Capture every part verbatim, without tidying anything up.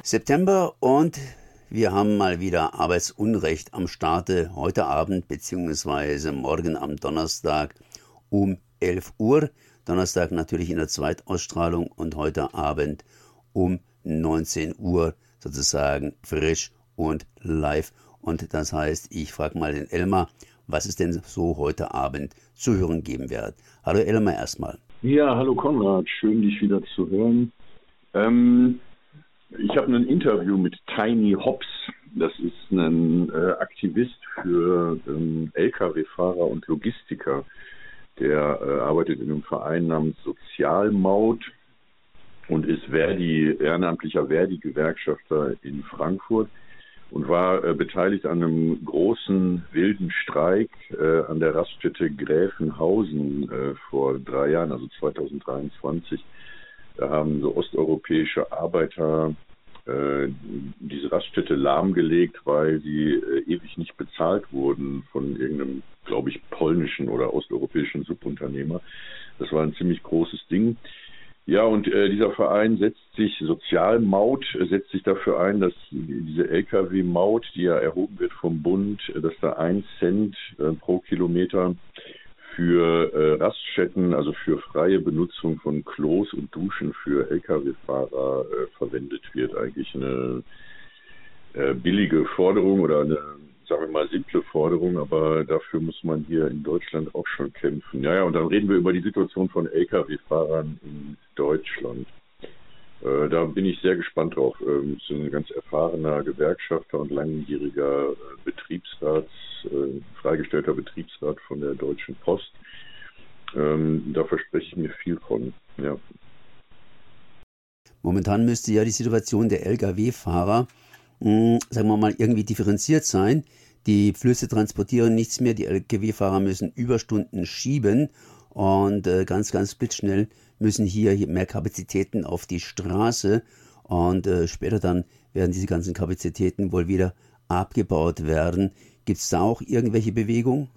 September und wir haben mal wieder Arbeitsunrecht am Starte heute Abend beziehungsweise morgen am Donnerstag um elf Uhr. Donnerstag natürlich in der Zweitausstrahlung und heute Abend um neunzehn Uhr sozusagen frisch und live. Und das heißt, ich frage mal den Elmar, was es denn so heute Abend zu hören geben wird. Hallo Elmar erstmal. Ja, hallo Konrad, schön dich wieder zu hören. Ähm, ich habe ein Interview mit Tiny Hops. Das ist ein äh, Aktivist für ähm, L K W-Fahrer und Logistiker. Der äh, arbeitet in einem Verein namens Sozialmaut und ist Verdi, ehrenamtlicher Verdi-Gewerkschafter in Frankfurt und war äh, beteiligt an einem großen wilden Streik äh, an der Raststätte Gräfenhausen äh, vor drei Jahren, also zweitausenddreiundzwanzig. Da haben so osteuropäische Arbeiter äh, diese Raststätte lahmgelegt, weil sie äh, ewig nicht bezahlt wurden von irgendeinem, glaube ich, polnischen oder osteuropäischen Subunternehmer. Das war ein ziemlich großes Ding. Ja, und äh, dieser Verein setzt sich, Sozialmaut, äh, setzt sich dafür ein, dass diese L K W-Maut, die ja erhoben wird vom Bund, äh, dass da ein Cent äh, pro Kilometer für äh, Raststätten, also für freie Benutzung von Klos und Duschen für L K W-Fahrer äh, verwendet wird. Eigentlich eine äh, billige Forderung oder eine, sagen wir mal, simple Forderung, aber dafür muss man hier in Deutschland auch schon kämpfen. Naja, und dann reden wir über die Situation von L K W-Fahrern in Deutschland. Äh, da bin ich sehr gespannt drauf. Ähm, ist ein ganz erfahrener Gewerkschafter und langjähriger äh, Betriebsrats, äh, freigestellter Betriebsrat von der Deutschen Post. Ähm, da verspreche ich mir viel von, ja. Momentan müsste ja die Situation der L K W-Fahrer, mh, sagen wir mal, irgendwie differenziert sein. Die Flüsse transportieren nichts mehr, die L K W-Fahrer müssen Überstunden schieben und äh, ganz, ganz blitzschnell müssen hier, hier mehr Kapazitäten auf die Straße und äh, später dann werden diese ganzen Kapazitäten wohl wieder abgebaut werden. Gibt es da auch irgendwelche Bewegung?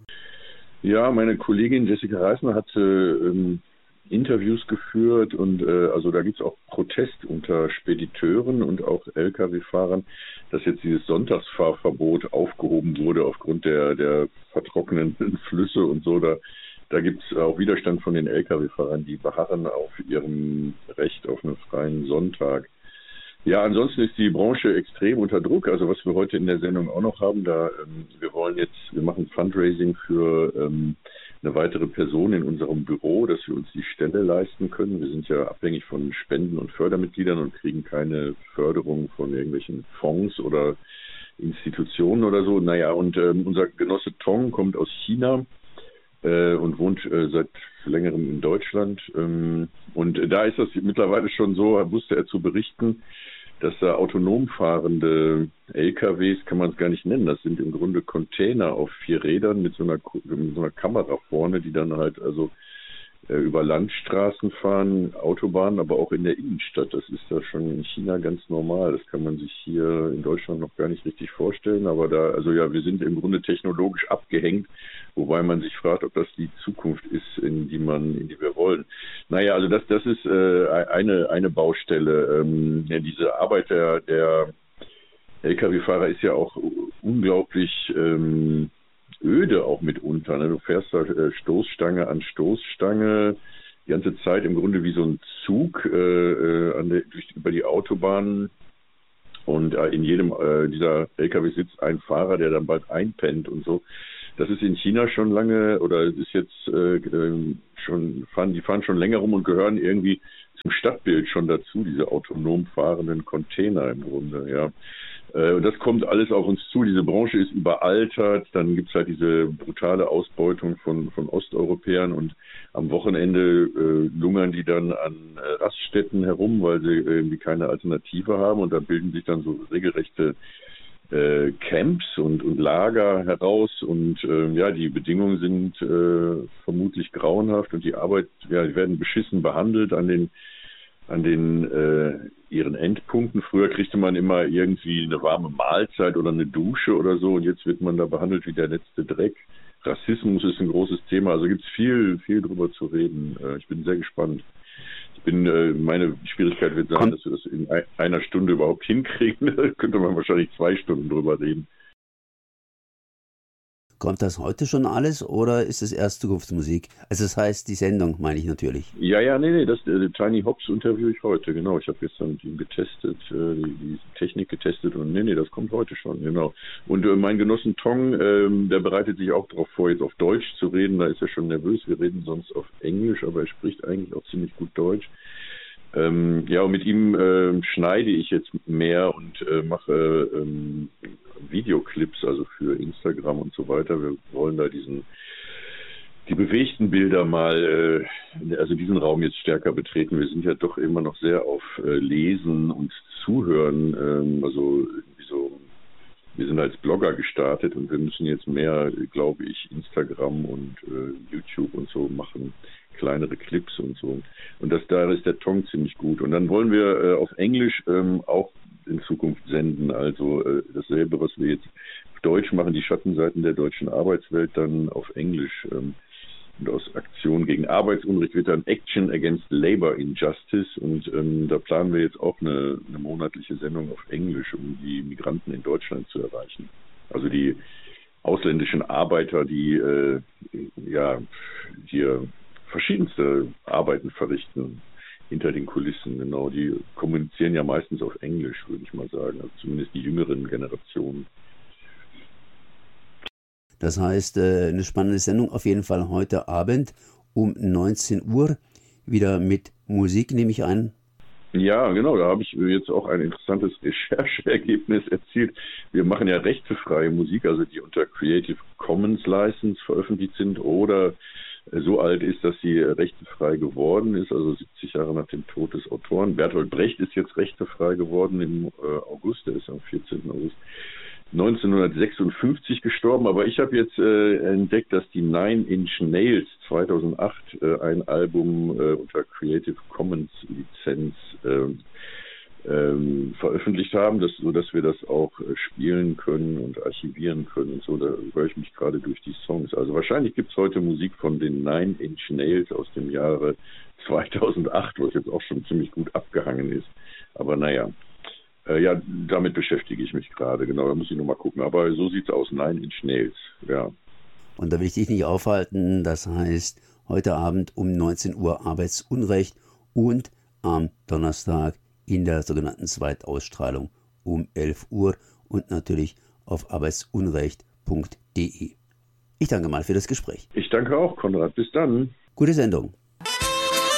Ja, meine Kollegin Jessica Reisner hat ähm, Interviews geführt und äh, also da gibt es auch Protest unter Spediteuren und auch L K W-Fahrern, dass jetzt dieses Sonntagsfahrverbot aufgehoben wurde aufgrund der, der vertrocknenden Flüsse und so. Da, da gibt es auch Widerstand von den L K W-Fahrern, die beharren auf ihrem Recht auf einen freien Sonntag. Ja, ansonsten ist die Branche extrem unter Druck. Also was wir heute in der Sendung auch noch haben, da ähm, wir wollen jetzt, wir machen Fundraising für ähm, eine weitere Person in unserem Büro, dass wir uns die Stelle leisten können. Wir sind ja abhängig von Spenden und Fördermitgliedern und kriegen keine Förderung von irgendwelchen Fonds oder Institutionen oder so. Naja, und ähm, unser Genosse Tong kommt aus China äh, und wohnt äh, seit längerem in Deutschland. Ähm, und da ist das mittlerweile schon so, wusste er zu berichten, dass da autonom fahrende L K Ws, kann man es gar nicht nennen, das sind im Grunde Container auf vier Rädern mit so einer, mit so einer Kamera vorne, die dann halt also äh, über Landstraßen fahren, Autobahnen, aber auch in der Innenstadt. Das ist da schon in China ganz normal. Das kann man sich hier in Deutschland noch gar nicht richtig vorstellen, aber da, also ja, wir sind im Grunde technologisch abgehängt, wobei man sich fragt, ob das die Zukunft ist, in die man, in die wir wollen. Naja, also das, das ist äh, eine, eine Baustelle. Ähm, ja, diese Arbeit der, der L K W-Fahrer ist ja auch unglaublich ähm, öde auch mitunter. Ne? Du fährst da äh, Stoßstange an Stoßstange die ganze Zeit im Grunde wie so ein Zug äh, äh, an der, durch, über die Autobahn. Und äh, in jedem äh, dieser L K W sitzt ein Fahrer, der dann bald einpennt und so. Das ist in China schon lange, oder ist jetzt äh, schon, fahren, die fahren schon länger rum und gehören irgendwie zum Stadtbild schon dazu, diese autonom fahrenden Container im Grunde, ja. Äh, und das kommt alles auf uns zu. Diese Branche ist überaltert, dann gibt es halt diese brutale Ausbeutung von, von Osteuropäern und am Wochenende äh, lungern die dann an äh, Raststätten herum, weil sie irgendwie keine Alternative haben und da bilden sich dann so regelrechte Äh, Camps und, und Lager heraus und äh, ja, die Bedingungen sind äh, vermutlich grauenhaft und die Arbeit, ja, die werden beschissen behandelt an den an den äh, ihren Endpunkten. Früher kriegte man immer irgendwie eine warme Mahlzeit oder eine Dusche oder so und jetzt wird man da behandelt wie der letzte Dreck. Rassismus ist ein großes Thema, also gibt es viel, viel drüber zu reden. Äh, ich bin sehr gespannt. Ich bin, äh, meine Schwierigkeit wird sein, dass wir das in ein, einer Stunde überhaupt hinkriegen. Da könnte man wahrscheinlich zwei Stunden drüber reden. Kommt das heute schon alles oder ist es erst Zukunftsmusik? Also das heißt, die Sendung meine ich natürlich. Ja, ja, nee, nee, das äh, Tiny Hops interviewe ich heute, genau. Ich habe gestern mit ihm getestet, äh, die, die Technik getestet und nee, nee, das kommt heute schon, genau. Und äh, mein Genossen Tong, ähm, der bereitet sich auch darauf vor, jetzt auf Deutsch zu reden. Da ist er schon nervös. Wir reden sonst auf Englisch, aber er spricht eigentlich auch ziemlich gut Deutsch. Ähm, ja, und mit ihm äh, schneide ich jetzt mehr und äh, mache ähm, Videoclips, also für Instagram und so weiter. Wir wollen da diesen, die bewegten Bilder mal, äh, also diesen Raum jetzt stärker betreten. Wir sind ja doch immer noch sehr auf äh, Lesen und Zuhören, ähm, also wie so, wir sind als Blogger gestartet und wir müssen jetzt mehr, glaube ich, Instagram und äh, YouTube und so machen. Kleinere Clips und so. Und das da ist der Tong ziemlich gut. Und dann wollen wir äh, auf Englisch ähm, auch in Zukunft senden. Also äh, dasselbe, was wir jetzt auf Deutsch machen, die Schattenseiten der deutschen Arbeitswelt, dann auf Englisch. Ähm, und aus Aktion gegen Arbeitsunrecht wird dann Action Against Labor Injustice. Und ähm, da planen wir jetzt auch eine, eine monatliche Sendung auf Englisch, um die Migranten in Deutschland zu erreichen. Also die ausländischen Arbeiter, die äh, ja hier verschiedenste Arbeiten verrichten hinter den Kulissen, genau. Die kommunizieren ja meistens auf Englisch, würde ich mal sagen, also zumindest die jüngeren Generationen. Das heißt, eine spannende Sendung auf jeden Fall heute Abend um neunzehn Uhr, wieder mit Musik, nehme ich an. Ja, genau, da habe ich jetzt auch ein interessantes Rechercheergebnis erzielt. Wir machen ja rechtefreie Musik, also die unter Creative Commons License veröffentlicht sind oder so alt ist, dass sie rechtefrei geworden ist, also siebzig Jahre nach dem Tod des Autoren. Bertolt Brecht ist jetzt rechtefrei geworden im August, der ist am vierzehnten August neunzehnhundertsechsundfünfzig gestorben, aber ich habe jetzt äh, entdeckt, dass die Nine Inch Nails zweitausendacht äh, ein Album äh, unter Creative Commons Lizenz äh, ähm, veröffentlicht haben, dass, so dass wir das auch äh, spielen können und archivieren können und so. Da höre ich mich gerade durch die Songs. Also wahrscheinlich gibt es heute Musik von den Nine Inch Nails aus dem Jahre zweitausendacht, was jetzt auch schon ziemlich gut abgehangen ist. Aber naja, äh, ja, damit beschäftige ich mich gerade. Genau, da muss ich nochmal gucken. Aber so sieht es aus, Nine Inch Nails, ja. Und da will ich dich nicht aufhalten. Das heißt, heute Abend um neunzehn Uhr Arbeitsunrecht und am Donnerstag in der sogenannten Zweitausstrahlung um elf Uhr und natürlich auf arbeitsunrecht punkt de. Ich danke mal für das Gespräch. Ich danke auch, Konrad. Bis dann. Gute Sendung.